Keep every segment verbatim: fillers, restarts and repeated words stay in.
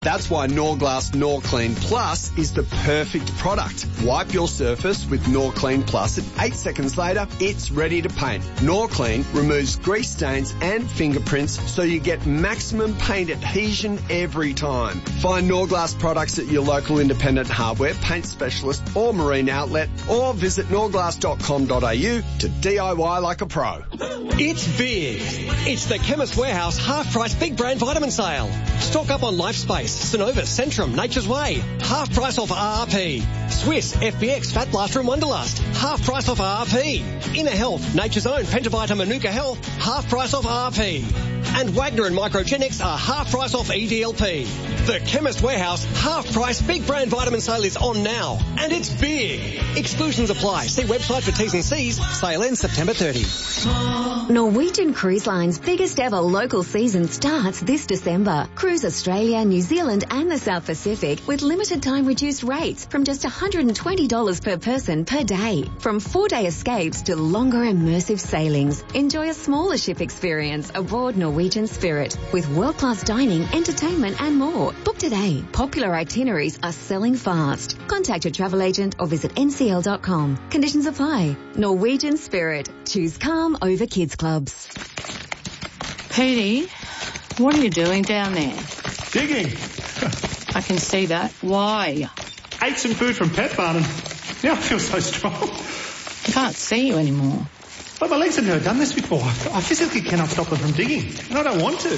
That's why Norglass Norclean Plus is the perfect product. Wipe your surface with Norclean Plus and eight seconds later, it's ready to paint. Norclean removes grease stains and fingerprints so you get maximum paint adhesion every time. Find Norglass products at your local independent hardware, paint specialist or marine outlet, or visit norglass dot com dot a u to D I Y like a pro. It's big. It's the Chemist Warehouse half-price big brand vitamin sale. Stock up on LifeSpace, Synovus, Centrum, Nature's Way. Half price off R R P. Swiss, F B X, Fat Blaster and Wonderlust. Half price off R R P. Inner Health, Nature's Own, Pentavita, Manuka Health. Half price off R R P. And Wagner and Microgenics are half price off E D L P. The Chemist Warehouse half price big brand vitamin sale is on now. And it's big. Exclusions apply. See website for T's and C's. Sale ends September thirtieth. Norwegian Cruise Line's biggest ever local season starts this December. Cruise Australia, New Zealand and the South Pacific with limited time reduced rates from just one hundred twenty dollars per person per day. From four-day escapes to longer immersive sailings. Enjoy a smaller ship experience aboard Norwegian Spirit with world-class dining, entertainment and more. Book today. Popular itineraries are selling fast. Contact your travel agent or visit N C L dot com. Conditions apply. Norwegian Spirit. Choose calm over kids clubs. Petey, what are you doing down there? Digging. I can see that. Why? Ate some food from Pet Barn and now I feel so strong. I can't see you anymore. But my legs have never done this before. I physically cannot stop them from digging, and I don't want to.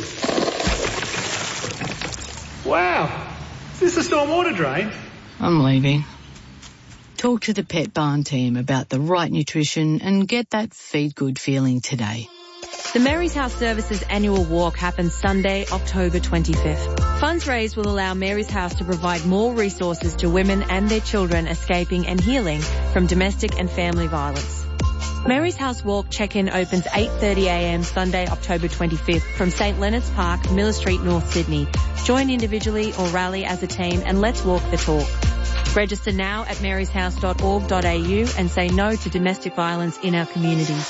Wow. Is this a stormwater drain? I'm leaving. Talk to the Pet Barn team about the right nutrition and get that feed good feeling today. The Mary's House Services annual walk happens Sunday, October twenty-fifth. Funds raised will allow Mary's House to provide more resources to women and their children escaping and healing from domestic and family violence. Mary's House Walk check-in opens eight thirty a m Sunday, October twenty-fifth from St Leonard's Park, Miller Street, North Sydney. Join individually or rally as a team and let's walk the talk. Register now at marys house dot org dot a u and say no to domestic violence in our communities.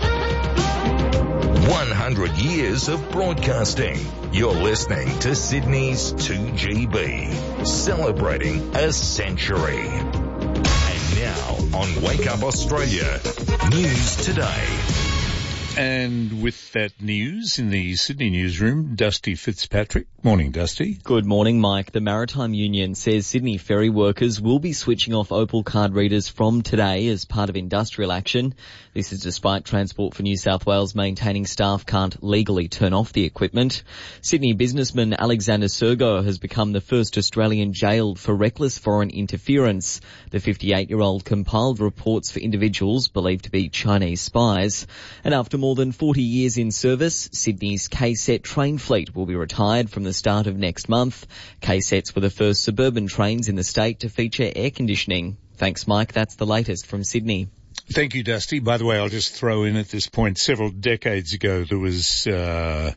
one hundred years of broadcasting. You're listening to Sydney's two G B, celebrating a century. And now on Wake Up Australia, News Today. And with that news in the Sydney newsroom, Dusty Fitzpatrick. Morning, Dusty. Good morning, Mike. The Maritime Union says Sydney ferry workers will be switching off Opal card readers from today as part of industrial action. This is despite Transport for New South Wales maintaining staff can't legally turn off the equipment. Sydney businessman Alexander Sergo has become the first Australian jailed for reckless foreign interference. The fifty-eight-year-old compiled reports for individuals believed to be Chinese spies. And after more than forty years in service, Sydney's K SET train fleet will be retired from the start of next month. K SETs were the first suburban trains in the state to feature air conditioning. Thanks, Mike. That's the latest from Sydney. Thank you, Dusty. By the way, I'll just throw in at this point, several decades ago there was uh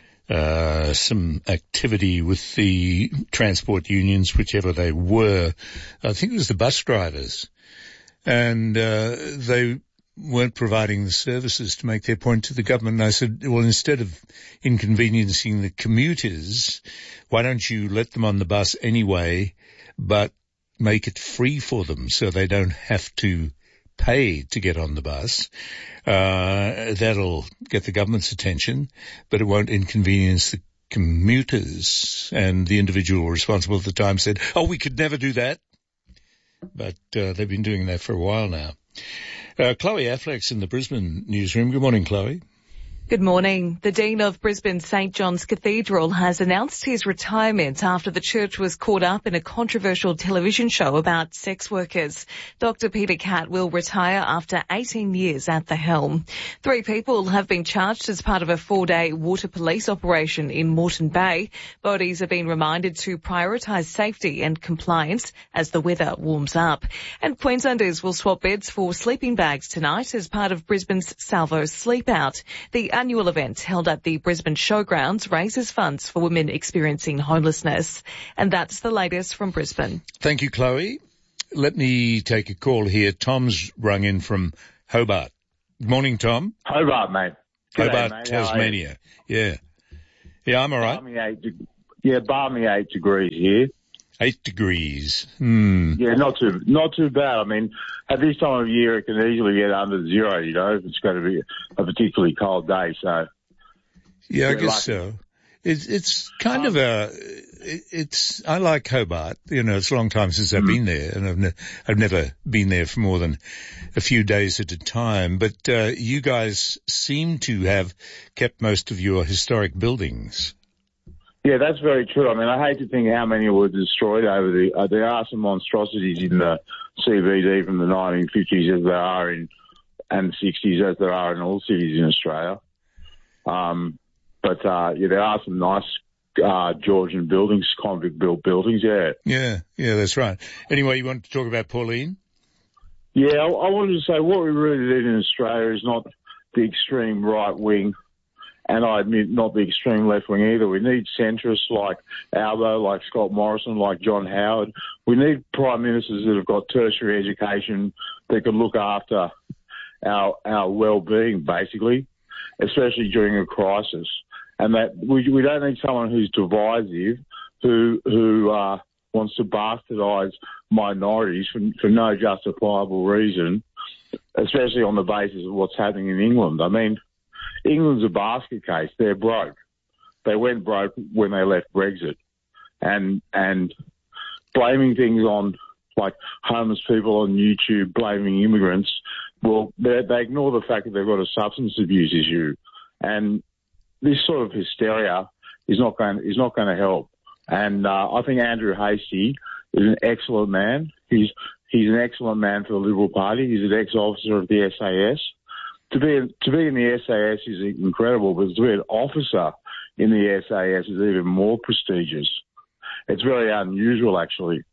uh some activity with the transport unions, whichever they were. I think it was the bus drivers. And uh they weren't providing the services to make their point to the government. And I said, well, instead of inconveniencing the commuters, why don't you let them on the bus anyway, but make it free for them so they don't have to pay to get on the bus. Uh, that'll get the government's attention, but it won't inconvenience the commuters. And the individual responsible at the time said, oh, we could never do that. But uh, they've been doing that for a while now. Uh, Chloe Affleck's in the Brisbane newsroom. Good morning, Chloe. Good morning. The Dean of Brisbane St John's Cathedral has announced his retirement after the church was caught up in a controversial television show about sex workers. Doctor Peter Catt will retire after eighteen years at the helm. Three people have been charged as part of a four-day water police operation in Moreton Bay. Bodies have been reminded to prioritise safety and compliance as the weather warms up. And Queenslanders will swap beds for sleeping bags tonight as part of Brisbane's Salvo Sleep Out. The annual event held at the Brisbane Showgrounds raises funds for women experiencing homelessness. And that's the latest from Brisbane. Thank you, Chloe. Let me take a call here. Tom's rung in from Hobart. Good morning, Tom. Hobart, mate. G'day, Hobart, mate. Tasmania. Yeah. Yeah, I'm all right. Balmy eight, de- Yeah, balmy eight degrees here. Eight degrees. Hmm. Yeah, not too not too bad. I mean, at this time of year, it can easily get under zero, you know, if it's going to be a particularly cold day. So, yeah, I guess lucky. so. It's it's kind um, of a it's. I like Hobart. You know, it's a long time since I've mm. been there, and I've ne- I've never been there for more than a few days at a time. But uh, you guys seem to have kept most of your historic buildings. Yeah, that's very true. I mean, I hate to think how many were destroyed over the, uh, there are some monstrosities in the C B D from the nineteen fifties as there are in, and sixties as there are in all cities in Australia. Um, but, uh, yeah, there are some nice, uh, Georgian buildings, convict built buildings, yeah. Yeah, yeah, that's right. Anyway, you want to talk about Pauline? Yeah, I, I wanted to say what we really need in Australia is not the extreme right wing, and I admit not the extreme left wing either. We need centrists like Albo, like Scott Morrison, like John Howard. We need prime ministers that have got tertiary education that can look after our our well-being, basically, especially during a crisis. And that we we don't need someone who's divisive, who who uh, wants to bastardise minorities for, for no justifiable reason, especially on the basis of what's happening in England. I mean, England's a basket case. They're broke. They went broke when they left Brexit. And and blaming things on, like, homeless people on YouTube, blaming immigrants, well, they, they ignore the fact that they've got a substance abuse issue. And this sort of hysteria is not going is not going to help. And uh, I think Andrew Hastie is an excellent man. He's he's an excellent man for the Liberal Party. He's an ex-officer of the S A S. To be in, to be in the S A S is incredible, but to be an officer in the S A S is even more prestigious. It's very unusual, actually.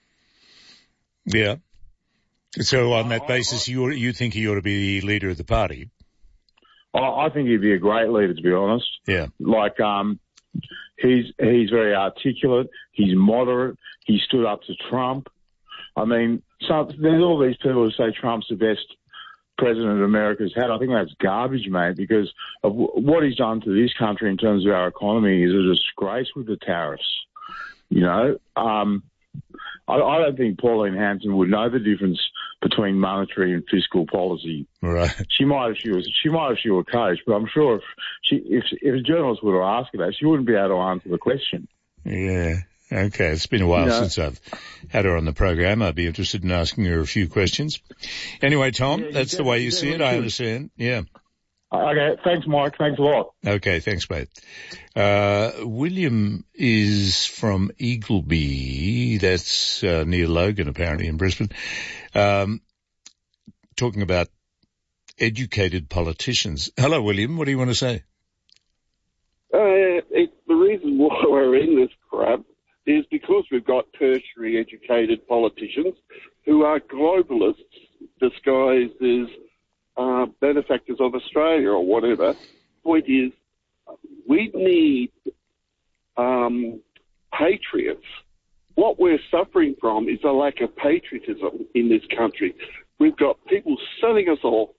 Yeah. So on that basis, you you think he ought to be the leader of the party? I think he'd be a great leader, to be honest. Yeah. Like, um, he's he's very articulate. He's moderate. He stood up to Trump. I mean, so there's all these people who say Trump's the best president America's had. I think that's garbage, mate, because of w- what he's done to this country in terms of our economy is a disgrace with the tariffs. You know, um, I, I don't think Pauline Hanson would know the difference between monetary and fiscal policy. Right. She might if she was she might if she were a coach, but I'm sure if she if if a journalist were to ask her that, she wouldn't be able to answer the question. Yeah. Okay. It's been a while you know, since I've had her on the program. I'd be interested in asking her a few questions. Anyway, Tom, yeah, that's the way you see it. I understand. Yeah. Okay. Thanks, Mike. Thanks a lot. Okay. Thanks, mate. Uh, William is from Eagleby. That's uh, near Logan, apparently, in Brisbane. Um, talking about educated politicians. Hello, William. What do you want to say? Uh, it's the reason why we're in this crap is because we've got tertiary educated politicians who are globalists disguised as uh, benefactors of Australia or whatever. Point is, we need um, patriots. What we're suffering from is a lack of patriotism in this country. We've got people selling us off,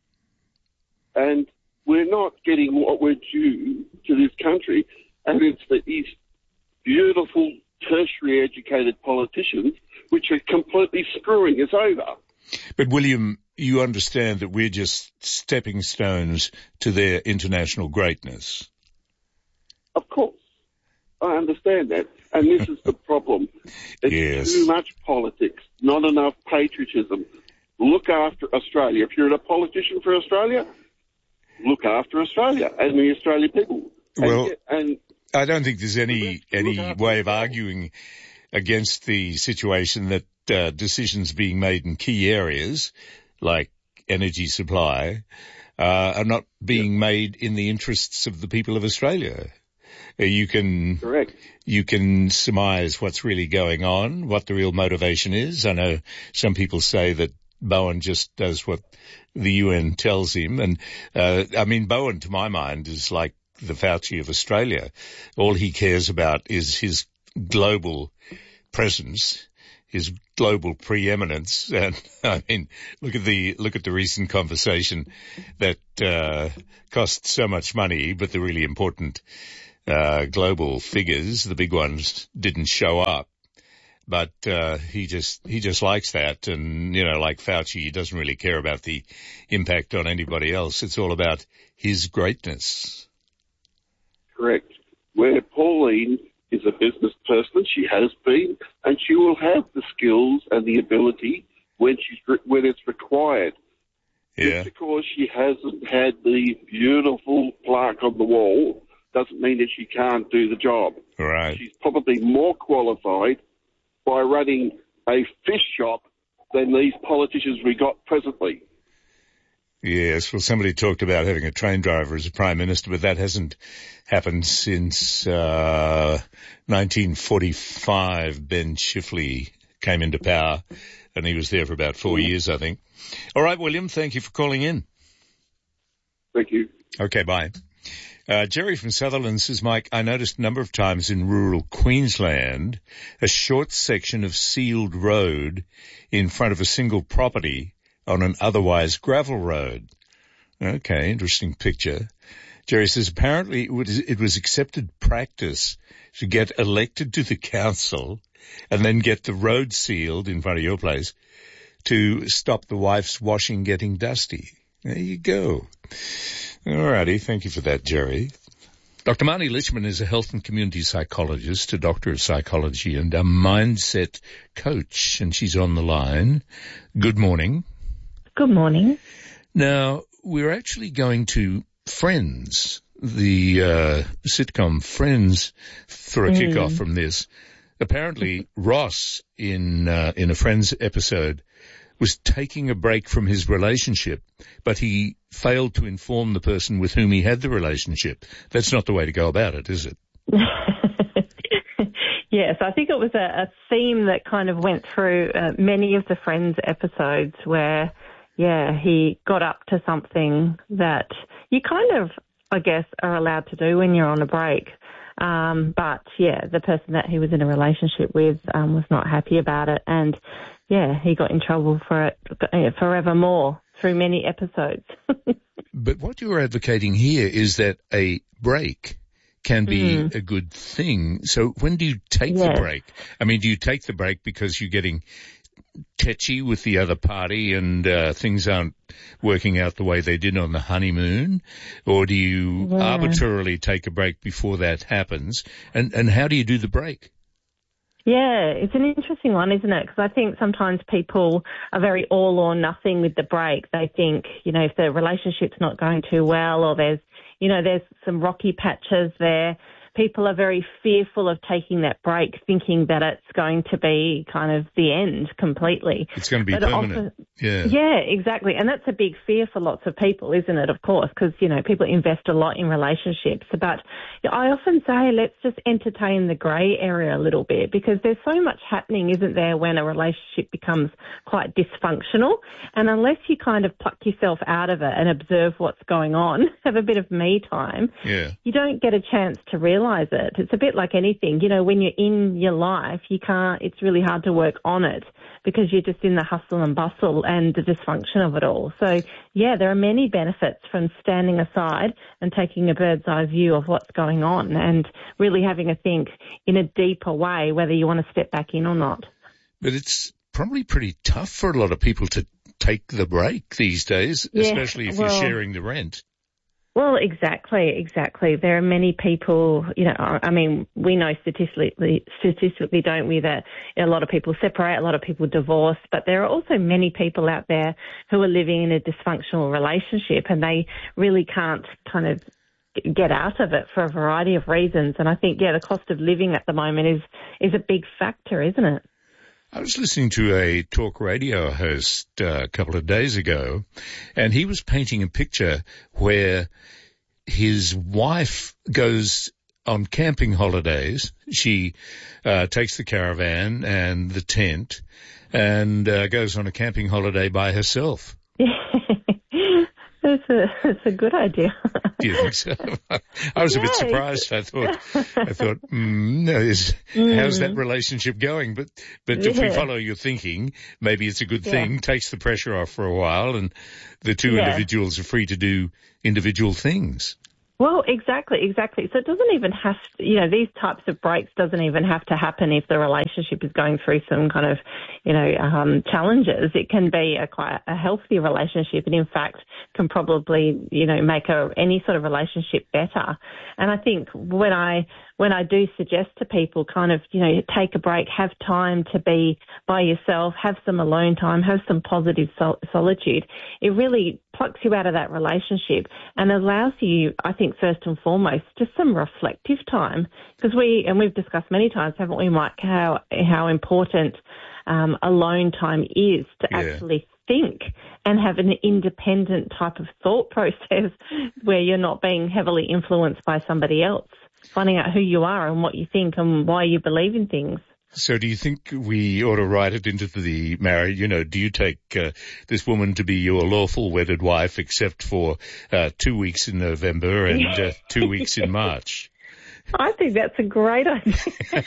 and we're not getting what we're due to this country, and it's the, these beautiful tertiary educated politicians which are completely screwing us over. But William, you understand that we're just stepping stones to their international greatness. Of course. I understand that. And this is the problem. It's yes. too much politics, not enough patriotism. Look after Australia. If you're a politician for Australia, look after Australia and the Australian people. And well, get, and I don't think there's any any way of arguing against the situation that uh, decisions being made in key areas like energy supply uh, are not being yeah. made in the interests of the people of Australia. Uh, you can Correct. You can surmise what's really going on, what the real motivation is. I know some people say that Bowen just does what the U N tells him. And, uh, I mean, Bowen, to my mind, is like the Fauci of Australia. All he cares about is his global presence, his global preeminence. And, I mean, look at the, look at the recent conversation that, uh, cost so much money, but the really important, uh, global figures. The big ones didn't show up. But uh, he just he just likes that, and, you know, like Fauci, he doesn't really care about the impact on anybody else. It's all about his greatness. Correct. Where Pauline is a business person, she has been, and she will have the skills and the ability when she's when it's required. Yeah. Just because she hasn't had the beautiful plaque on the wall doesn't mean that she can't do the job. Right. She's probably more qualified by running a fish shop than these politicians we got presently. Yes, well, somebody talked about having a train driver as a prime minister, but that hasn't happened since uh nineteen forty-five. Ben Chifley came into power, and he was there for about four years, I think. All right, William, thank you for calling in. Thank you. Okay, bye. Uh, Jerry from Sutherland says, Mike, I noticed a number of times in rural Queensland a short section of sealed road in front of a single property on an otherwise gravel road. Okay, interesting picture. Jerry says, apparently it was, it was accepted practice to get elected to the council and then get the road sealed in front of your place to stop the wife's washing getting dusty. There you go. All righty. Thank you for that, Jerry. Doctor Marnie Lichman is a health and community psychologist, a doctor of psychology, and a mindset coach, and she's on the line. Good morning. Good morning. Now, we're actually going to Friends, the uh, sitcom Friends, for a Mm. kickoff from this. Apparently, Ross, in uh, in a Friends episode, was taking a break from his relationship, but he failed to inform the person with whom he had the relationship. That's not the way to go about it, is it? Yes, I think it was a, a theme that kind of went through uh, many of the Friends episodes where, yeah, he got up to something that you kind of, I guess, are allowed to do when you're on a break. Um, but, yeah, the person that he was in a relationship with um, was not happy about it. And, yeah, he got in trouble for it uh, forevermore through many episodes. But what you're advocating here is that a break can be Mm. a good thing. So when do you take Yes. the break? I mean, do you take the break because you're getting tetchy with the other party and uh, things aren't working out the way they did on the honeymoon? Or do you Yeah. arbitrarily take a break before that happens? And, and how do you do the break? Yeah, it's an interesting one, isn't it? Because I think sometimes people are very all or nothing with the break. They think, you know, if the relationship's not going too well or there's, you know, there's some rocky patches there, people are very fearful of taking that break, thinking that it's going to be kind of the end completely. It's going to be But permanent. often- yeah. Yeah, exactly. And that's a big fear for lots of people, isn't it, of course, because, you know, people invest a lot in relationships. But I often say let's just entertain the grey area a little bit because there's so much happening, isn't there, when a relationship becomes quite dysfunctional. And unless you kind of pluck yourself out of it and observe what's going on, have a bit of me time, Yeah. you don't get a chance to realise it. It's a bit like anything. You know, when you're in your life, you can't, it's really hard to work on it because you're just in the hustle and bustle and the dysfunction of it all. So, yeah, there are many benefits from standing aside and taking a bird's eye view of what's going on and really having a think in a deeper way whether you want to step back in or not. But it's probably pretty tough for a lot of people to take the break these days, Yeah, especially if well- you're sharing the rent. Well, exactly, exactly. There are many people, you know, I mean, we know statistically, statistically, don't we, that a lot of people separate, a lot of people divorce, but there are also many people out there who are living in a dysfunctional relationship and they really can't kind of get out of it for a variety of reasons. And I think, yeah, the cost of living at the moment is, is a big factor, isn't it? I was listening to a talk radio host uh, a couple of days ago, and he was painting a picture where his wife goes on camping holidays. She uh, takes the caravan and the tent and uh, goes on a camping holiday by herself. That's a, that's a good idea. Do you think so? I was a bit Yeah. surprised. I thought, I thought, mm, no, is, Mm. how's that relationship going? But, but if we Yeah. follow your thinking, maybe it's a good Yeah. thing, takes the pressure off for a while, and the two Yeah. individuals are free to do individual things. Well, exactly, exactly. So it doesn't even have to, you know, these types of breaks doesn't even have to happen if the relationship is going through some kind of, you know, um, challenges. It can be a quite a healthy relationship and in fact can probably, you know, make a, any sort of relationship better. And I think when I, when I do suggest to people kind of, you know, take a break, have time to be by yourself, have some alone time, have some positive sol- solitude, it really plucks you out of that relationship and allows you, I think, first and foremost, just some reflective time. Because we, and we've discussed many times, haven't we, Mike, how, how important um, alone time is to yeah. actually think and have an independent type of thought process where you're not being heavily influenced by somebody else, finding out who you are and what you think and why you believe in things. So do you think we ought to write it into the marriage? You know, do you take uh, this woman to be your lawful wedded wife except for uh, two weeks in November and uh, two weeks in March? I think that's a great idea.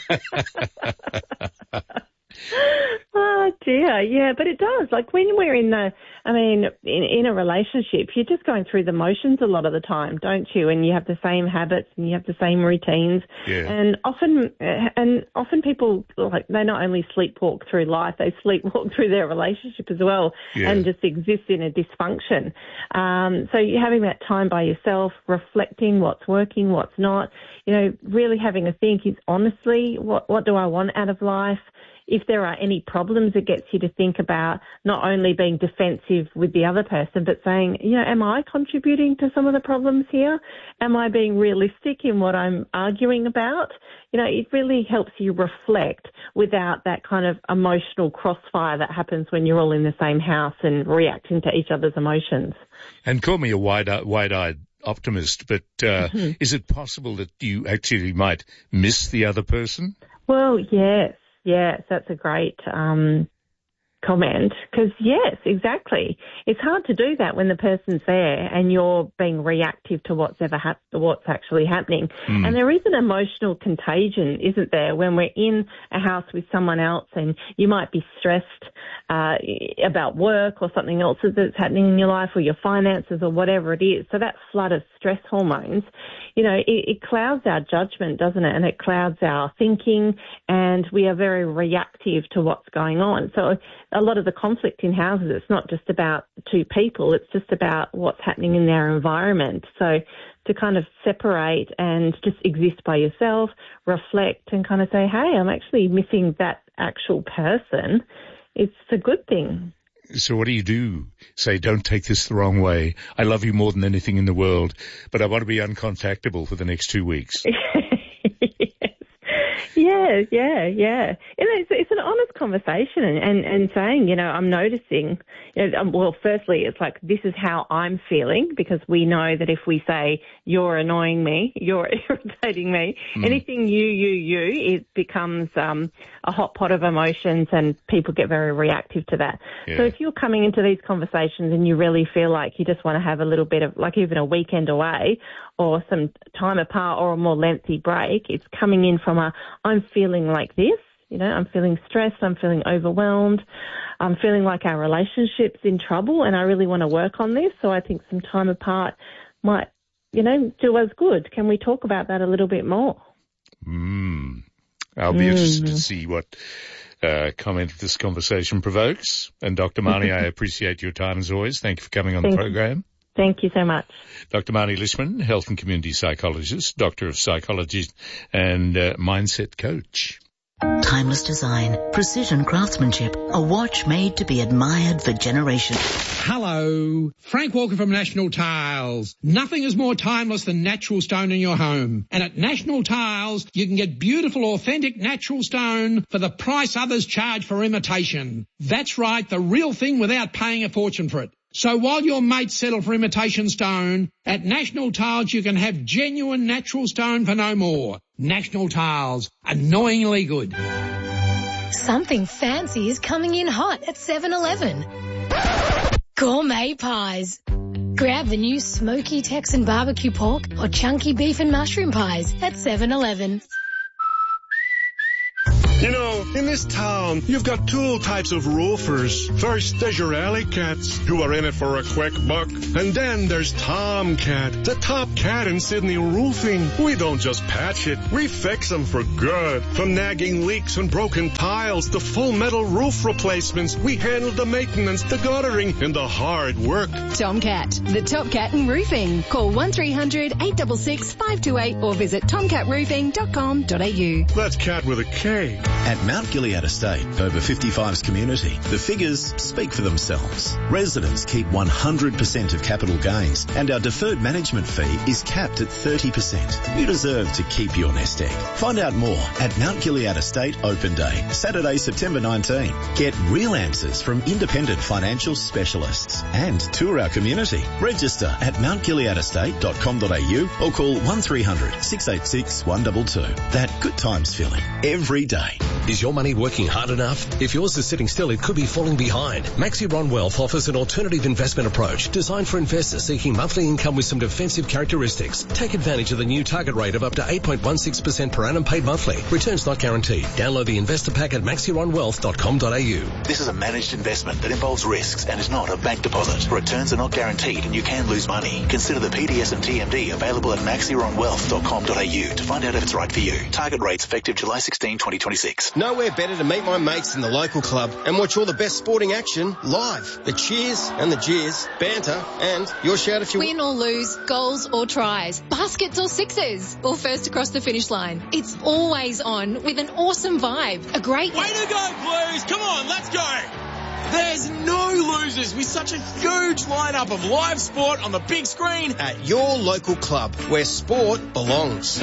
Oh dear, yeah, but it does. Like when we're in the, I mean, in, in a relationship, you're just going through the motions a lot of the time, don't you? And you have the same habits and you have the same routines. Yeah. And often, and often people like they not only sleepwalk through life, they sleepwalk through their relationship as well, Yeah. and just exist in a dysfunction. Um, so you're having that time by yourself, reflecting what's working, what's not. You know, really having a think is honestly, what what do I want out of life? If there are any problems, it gets you to think about not only being defensive with the other person, but saying, you know, am I contributing to some of the problems here? Am I being realistic in what I'm arguing about? You know, it really helps you reflect without that kind of emotional crossfire that happens when you're all in the same house and reacting to each other's emotions. And call me a wide, wide-eyed optimist, but uh, mm-hmm. is it possible that you actually might miss the other person? Well, yes. Yes, that's a great um, comment because, yes, exactly. It's hard to do that when the person's there and you're being reactive to what's ever hap- what's actually happening. Mm. And there is an emotional contagion, isn't there, when we're in a house with someone else and you might be stressed uh, about work or something else that's happening in your life or your finances or whatever it is. So that flood of stress hormones, you know, it, it clouds our judgment, doesn't it? And it clouds our thinking and we are very reactive to what's going on. So a lot of the conflict in houses, it's not just about two people, it's just about what's happening in their environment. So to kind of separate and just exist by yourself, reflect and kind of say, hey, I'm actually missing that actual person, it's a good thing. So what do you do? Say, don't take this the wrong way. I love you more than anything in the world, but I want to be uncontactable for the next two weeks. Yeah, yeah, yeah. And it's, it's an honest conversation and, and, and saying, you know, I'm noticing, you know, um, well, firstly, it's like, this is how I'm feeling, because we know that if we say, you're annoying me, you're irritating me, mm. anything you, you, you, it becomes um, a hot pot of emotions and people get very reactive to that. Yeah. So if you're coming into these conversations and you really feel like you just want to have a little bit of, like even a weekend away or some time apart or a more lengthy break, it's coming in from a, I'm feeling like this, you know, I'm feeling stressed, I'm feeling overwhelmed, I'm feeling like our relationship's in trouble and I really want to work on this. So I think some time apart might, you know, do us good. Can we talk about that a little bit more? Mm. I'll be mm. interested to see what uh, comment this conversation provokes. And Doctor Marnie, I appreciate your time as always. Thank you for coming on Thank the program. You. Thank you so much. Doctor Marnie Lishman, health and community psychologist, doctor of psychology and uh, mindset coach. Timeless design, precision craftsmanship, a watch made to be admired for generations. Hello, Frank Walker from National Tiles. Nothing is more timeless than natural stone in your home. And at National Tiles, you can get beautiful, authentic natural stone for the price others charge for imitation. That's right, the real thing without paying a fortune for it. So while your mates settle for imitation stone, at National Tiles you can have genuine natural stone for no more. National Tiles, annoyingly good. Something fancy is coming in hot at seven eleven. Gourmet pies. Grab the new smoky Texan barbecue pork or chunky beef and mushroom pies at seven eleven. You know, in this town, you've got two types of roofers. First, there's your alley cats, who are in it for a quick buck. And then there's Tomcat, the top cat in Sydney roofing. We don't just patch it, we fix them for good. From nagging leaks and broken tiles to full metal roof replacements, we handle the maintenance, the guttering, and the hard work. Tomcat, the top cat in roofing. Call one three hundred, eight six six, five two eight or visit tomcat roofing dot com dot a u. That's cat with a K. At Mount Gilead Estate, over fifty-fives community, the figures speak for themselves. Residents keep one hundred percent of capital gains, and our deferred management fee is capped at thirty percent. You deserve to keep your nest egg. Find out more at Mount Gilead Estate Open Day, Saturday, September nineteenth. Get real answers from independent financial specialists and tour our community. Register at mount gilead estate dot com dot a u or call one three hundred, six eight six, one two two. That good times feeling every day. Is your money working hard enough? If yours is sitting still, it could be falling behind. Maxiron Wealth offers an alternative investment approach designed for investors seeking monthly income with some defensive characteristics. Take advantage of the new target rate of up to eight point one six percent per annum paid monthly. Returns not guaranteed. Download the investor pack at maxiron wealth dot com dot a u. This is a managed investment that involves risks and is not a bank deposit. Returns are not guaranteed and you can lose money. Consider the P D S and T M D available at maxiron wealth dot com dot a u to find out if it's right for you. Target rates effective July sixteenth, twenty twenty-six. Nowhere better to meet my mates in the local club and watch all the best sporting action live. The cheers and the jeers, banter, and your shout if you win or lose, goals or tries, baskets or sixes, or first across the finish line. It's always on with an awesome vibe. A great way to go, Blues! Come on, let's go! There's no losers with such a huge lineup of live sport on the big screen at your local club where sport belongs.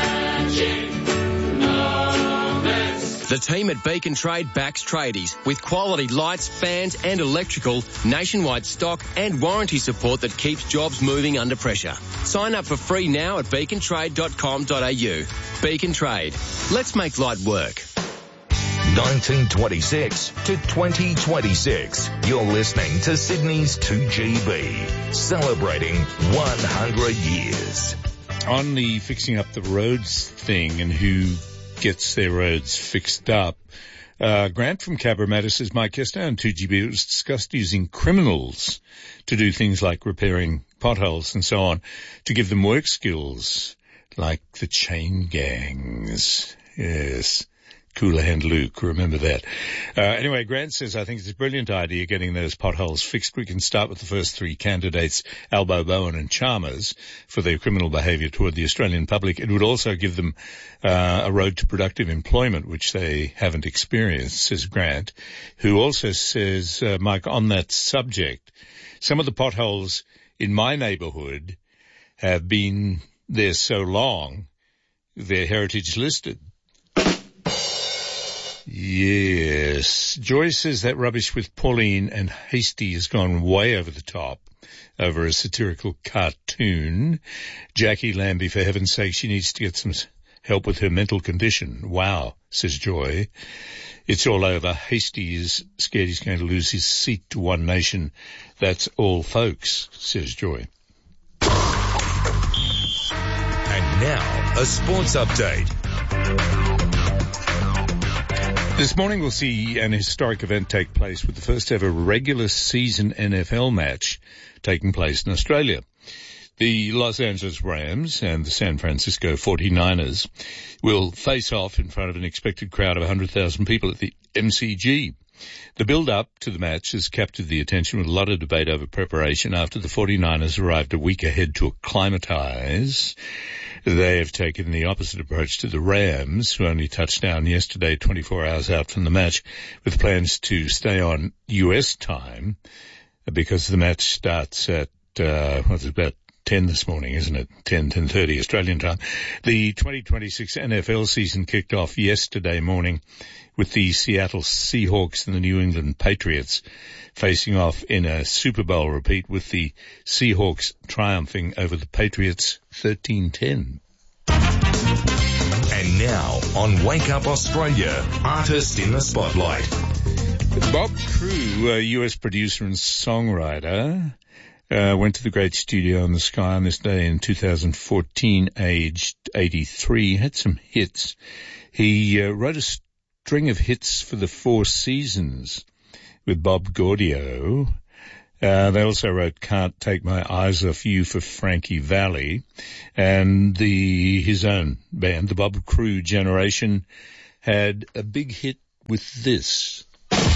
The team at Beacon Trade backs tradies with quality lights, fans and electrical, nationwide stock and warranty support that keeps jobs moving under pressure. Sign up for free now at beacon trade dot com dot a u. Beacon Trade. Let's make light work. nineteen twenty-six to twenty twenty-six. You're listening to Sydney's two G B, celebrating one hundred years. On the fixing up the roads thing and who gets their roads fixed up, uh, Grant from Cabramatta says, Mike, yesterday on two G B it was discussed using criminals to do things like repairing potholes and so on, to give them work skills like the chain gangs. Yes. Cooler Hand Luke, remember that. Uh, anyway, Grant says, I think it's a brilliant idea getting those potholes fixed. We can start with the first three candidates, Albo, Bowen and Chalmers, for their criminal behaviour toward the Australian public. It would also give them uh, a road to productive employment, which they haven't experienced, says Grant, who also says, uh, Mike, on that subject, some of the potholes in my neighbourhood have been there so long, they're heritage listed. Yes. Joy says that rubbish with Pauline and Hasty has gone way over the top over a satirical cartoon. Jackie Lambie, for heaven's sake, she needs to get some help with her mental condition. Wow, says Joy. It's all over. Hasty is scared he's going to lose his seat to One Nation. That's all, folks, says Joy. And now, a sports update. This morning we'll see an historic event take place with the first ever regular season N F L match taking place in Australia. The Los Angeles Rams and the San Francisco forty-niners will face off in front of an expected crowd of one hundred thousand people at the M C G. The build-up to the match has captured the attention with a lot of debate over preparation after the forty-niners arrived a week ahead to acclimatise. They have taken the opposite approach to the Rams, who only touched down yesterday, twenty-four hours out from the match, with plans to stay on U S time because the match starts at, uh, what's it, about ten this morning, isn't it? ten, ten thirty Australian time. The twenty twenty-six N F L season kicked off yesterday morning with the Seattle Seahawks and the New England Patriots facing off in a Super Bowl repeat, with the Seahawks triumphing over the Patriots thirteen ten. And now on Wake Up Australia, Artist in the Spotlight. Bob Crew, a U S producer and songwriter, uh, went to the great studio in the sky on this day in two thousand fourteen, aged eighty-three, had some hits. He uh, wrote a string of hits for the Four Seasons with Bob Gaudio. Uh, they also wrote Can't Take My Eyes Off You for Frankie Valli, and the his own band, the Bob Crew Generation, had a big hit with this.